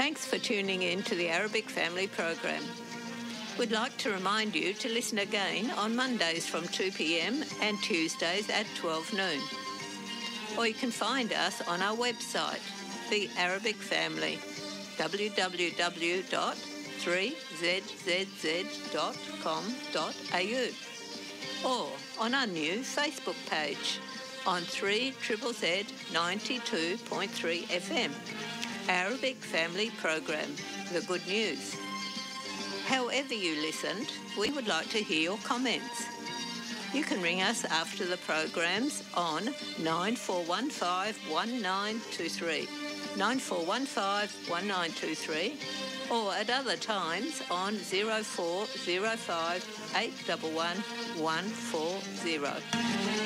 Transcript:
Thanks for tuning in to the Arabic Family Program. We'd like to remind you to listen again on Mondays from 2 p.m. and Tuesdays at 12 noon. Or you can find us on our website, The Arabic Family, www.3zzz.com.au, or on our new Facebook page on 3ZZZ 92.3 FM, Arabic Family Program, The Good News. However you listened, we would like to hear your comments. You can ring us after the programs on 9415 1923, or at other times on 0405 811 140.